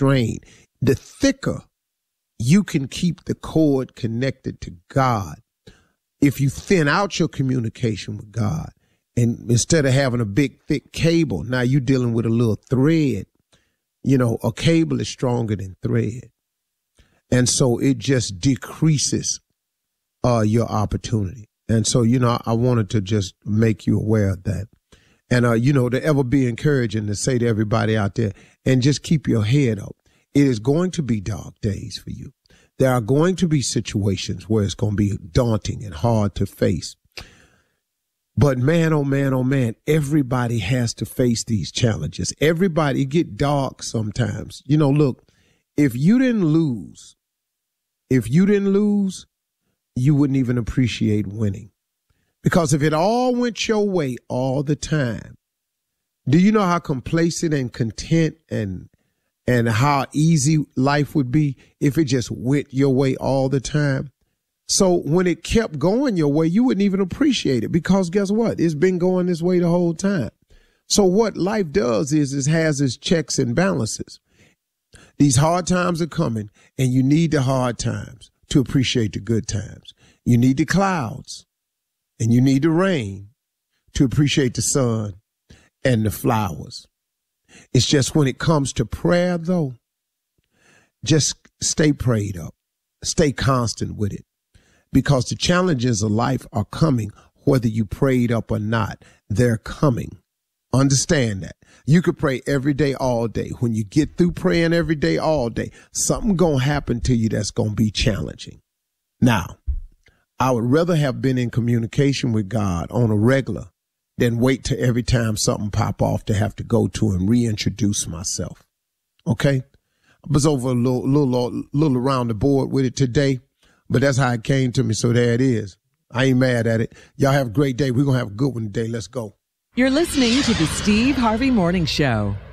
strained. The thicker you can keep the cord connected to God, if you thin out your communication with God, and instead of having a big, thick cable, now you're dealing with a little thread. You know, a cable is stronger than thread. And so it just decreases your opportunity. And so, you know, I wanted to just make you aware of that. And, you know, to ever be encouraging to say to everybody out there, and just keep your head up. It is going to be dark days for you. There are going to be situations where it's going to be daunting and hard to face. But man, oh man, oh man, everybody has to face these challenges. Everybody get dark sometimes. You know, look, if you didn't lose, you wouldn't even appreciate winning. Because if it all went your way all the time, do you know how complacent and content and how easy life would be if it just went your way all the time? So when it kept going your way, you wouldn't even appreciate it, because guess what? It's been going this way the whole time. So what life does is it has its checks and balances. These hard times are coming, and you need the hard times to appreciate the good times. You need the clouds and you need the rain to appreciate the sun and the flowers. It's just when it comes to prayer, though, just stay prayed up, stay constant with it, because the challenges of life are coming, whether you prayed up or not. They're coming. Understand that. You could pray every day, all day. When you get through praying every day, all day, something going to happen to you that's going to be challenging. Now, I would rather have been in communication with God on a regular than wait till every time something pop off to have to go to and reintroduce myself. Okay? I was over a little around the board with it today, but that's how it came to me. So there it is. I ain't mad at it. Y'all have a great day. We're going to have a good one today. Let's go. You're listening to the Steve Harvey Morning Show.